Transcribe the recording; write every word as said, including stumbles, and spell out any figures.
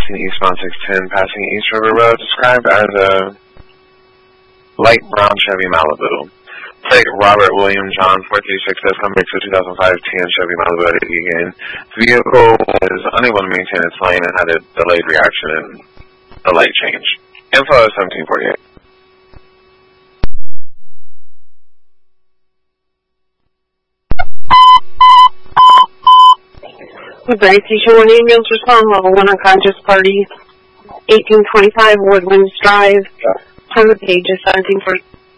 passing eastbound six ten, passing East River Road, described as a light brown Chevy Malibu. Plate Robert William John four three six S number to two thousand five T N Chevy Malibu at eighty again. The vehicle was unable to maintain its lane and had a delayed reaction and a light change. Info is seventeen forty-eight. Woodbury Station one ambulance response level one unconscious party, eighteen twenty-five Woodlands Drive. Time of page is seventeen forty.